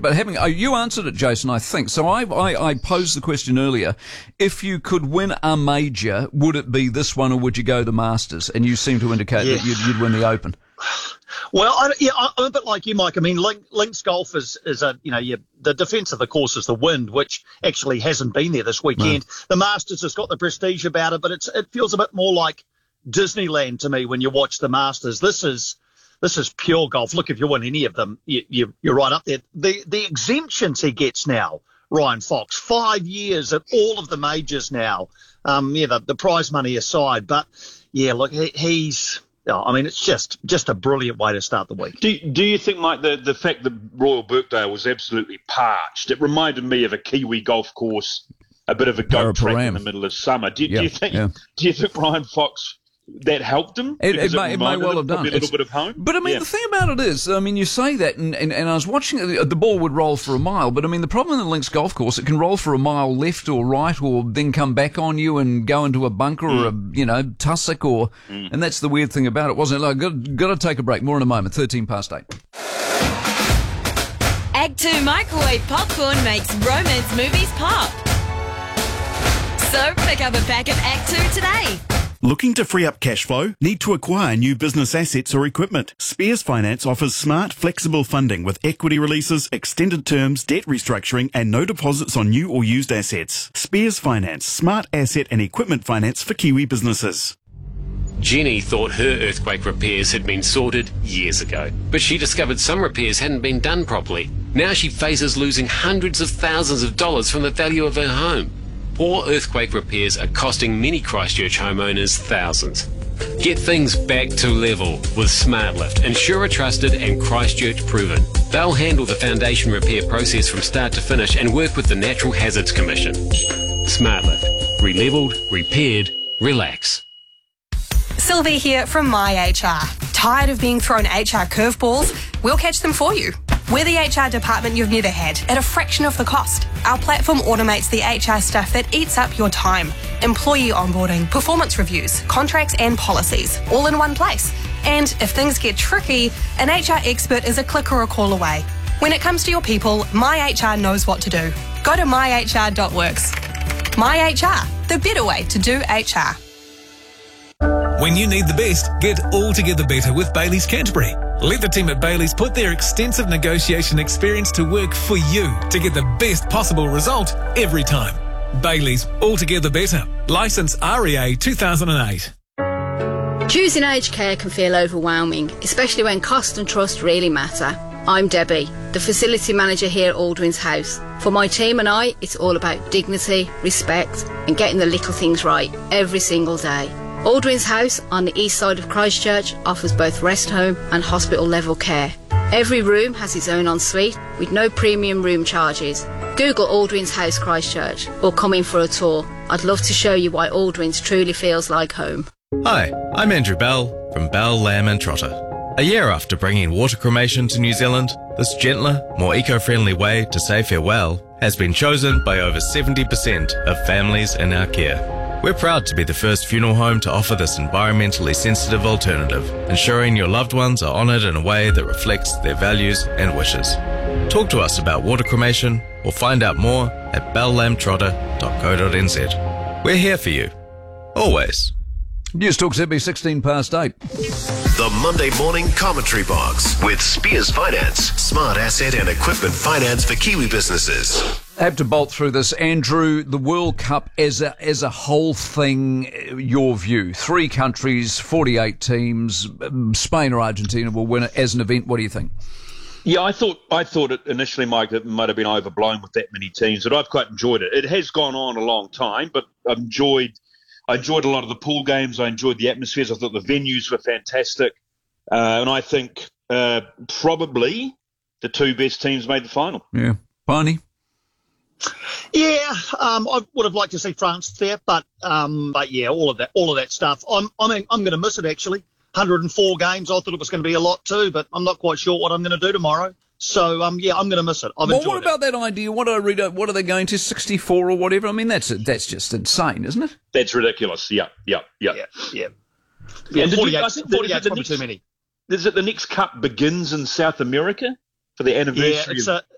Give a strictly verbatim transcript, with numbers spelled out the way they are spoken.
But having, oh, you answered it, Jason, I think. So I, I, I posed the question earlier. If you could win a major, would it be this one or would you go the Masters? And you seem to indicate yeah. that you'd, you'd win the Open. Well, I, yeah, I'm a bit like you, Mike. I mean, Link, Links Golf is, is a, you know, you, the defence of the course is the wind, which actually hasn't been there this weekend. No. The Masters has got the prestige about it, but it's it feels a bit more like Disneyland to me when you watch the Masters. This is this is pure golf. Look, if you win any of them, you, you, you're right up there. The the exemptions he gets now, Ryan Fox, five years at all of the majors now. Um, yeah, the, the prize money aside, but yeah, look, he, he's. Oh, I mean, it's just just a brilliant way to start the week. Do, do you think, Mike, the, the fact that Royal Birkdale was absolutely parched, it reminded me of a Kiwi golf course, a bit of a goat track in the middle of summer. Do, yeah, do you think yeah. Do you think Ryan Fox, that helped him? It, it, may, it may well have done. A little bit of home. But, I mean, yeah. the thing about it is, I mean, you say that, and, and, and I was watching it, the ball would roll for a mile, but, I mean, the problem in the Links golf course, it can roll for a mile left or right or then come back on you and go into a bunker mm. or a, you know, tussock or, mm. and that's the weird thing about it, wasn't it? Like, got, got to take a break. More in a moment. thirteen past eight. Act two microwave popcorn makes romance movies pop. So pick up a pack of Act two today. Looking to free up cash flow? Need to acquire new business assets or equipment? Spears Finance offers smart, flexible funding with equity releases, extended terms, debt restructuring and no deposits on new or used assets. Spears Finance, smart asset and equipment finance for Kiwi businesses. Jenny thought her earthquake repairs had been sorted years ago, but she discovered some repairs hadn't been done properly. Now she faces losing hundreds of thousands of dollars from the value of her home. Poor earthquake repairs are costing many Christchurch homeowners thousands. Get things back to level with SmartLift, insurer trusted and Christchurch proven. They'll handle the foundation repair process from start to finish and work with the Natural Hazards Commission. SmartLift. Relevelled, repaired, relax. Sylvie here from My H R. Tired of being thrown H R curveballs? We'll catch them for you. We're the H R department you've never had at a fraction of the cost. Our platform automates the H R stuff that eats up your time. Employee onboarding, performance reviews, contracts and policies, all in one place. And if things get tricky, an H R expert is a click or a call away. When it comes to your people, My H R knows what to do. Go to my h r dot works. My H R, the better way to do H R. When you need the best, get altogether better with Bailey's Canterbury. Let the team at Bailey's put their extensive negotiation experience to work for you to get the best possible result every time. Bailey's, altogether better. Licence R E A two thousand eight. Choosing aged care can feel overwhelming, especially when cost and trust really matter. I'm Debbie, the facility manager here at Aldwin's House. For my team and I, it's all about dignity, respect and getting the little things right every single day. Aldwin's House on the east side of Christchurch offers both rest home and hospital level care. Every room has its own ensuite with no premium room charges. Google Aldwin's House Christchurch or come in for a tour. I'd love to show you why Aldwin's truly feels like home. Hi, I'm Andrew Bell from Bell, Lamb and Trotter. A year after bringing water cremation to New Zealand, this gentler, more eco-friendly way to say farewell has been chosen by over seventy percent of families in our care. We're proud to be the first funeral home to offer this environmentally sensitive alternative, ensuring your loved ones are honoured in a way that reflects their values and wishes. Talk to us about water cremation or find out more at bell lamb trotter dot co dot n z. We're here for you. Always. News Talk Z B sixteen past eight. The Monday Morning Commentary Box with Spears Finance. Smart asset and equipment finance for Kiwi businesses. I have to bolt through this. Andrew, the World Cup as a, as a whole thing, your view. Three countries, forty-eight teams, Spain or Argentina will win it as an event. What do you think? Yeah, I thought I thought it initially, Mike, it might have been overblown with that many teams, but I've quite enjoyed it. It has gone on a long time, but I've enjoyed I enjoyed a lot of the pool games. I enjoyed the atmospheres. I thought the venues were fantastic. Uh, and I think uh, probably the two best teams made the final. Yeah. Barney? Yeah, um, I would have liked to see France there, but um, but yeah, all of that, all of that stuff. I'm I'm I'm going to miss it actually. one hundred four games. I thought it was going to be a lot too, but I'm not quite sure what I'm going to do tomorrow. So um, yeah, I'm going to miss it. I've well, enjoyed what about it. that idea? What do I read? What are they going to sixty-four or whatever? I mean, that's that's just insane, isn't it? That's ridiculous. Yeah, yeah, yeah, yeah, yeah. yeah and forty-eight, you, I think forty-eight's the probably next, too many. Is it the next cup begins in South America for the anniversary? Yeah, it's of, a